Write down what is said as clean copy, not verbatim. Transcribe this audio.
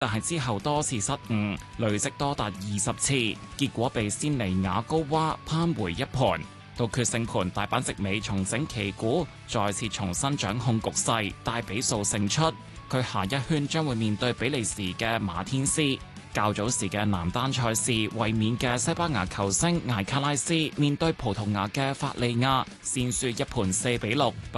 但係之後多次失誤，累積多達20次，結果被斯尼亞高娃扳回一盤。到決勝盤大阪直美重整旗鼓，再次重新掌控局勢，大比數勝出。佢下一圈將會面對比利時嘅馬天斯。較早時嘅男單賽事，衛冕嘅西班牙球星艾卡拉斯面對葡萄牙嘅法利亞，先輸一盤4-6。